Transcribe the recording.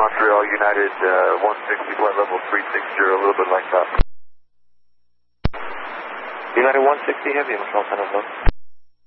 Montreal, United 160, flight level 360, a little bit like that. United 160, heavy, Montreal 10 of